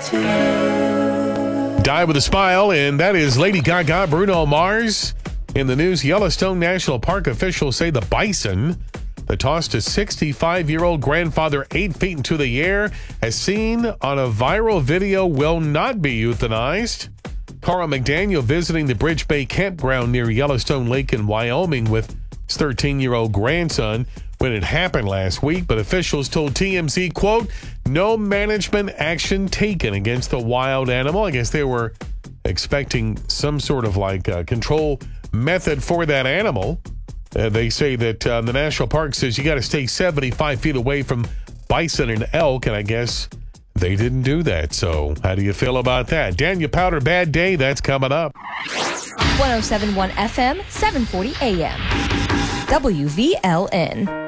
Die with a Smile, and that is Lady Gaga, Bruno Mars. In the news, Yellowstone National Park officials say the bison that tossed a 65-year-old grandfather 8 feet into the air, as seen on a viral video, will not be euthanized. Carl McDaniel visiting the Bridge Bay campground near Yellowstone Lake in Wyoming with his 13-year-old grandson when it happened last week, but officials told TMZ, quote, no management action taken against the wild animal. I guess they were expecting some sort of control method for that animal. They say that the national park says you got to stay 75 feet away from bison and elk, and I guess they didn't do that. So how do you feel about that? Daniel Powder, Bad Day, that's coming up. 107.1 FM, 740 AM. WVLN.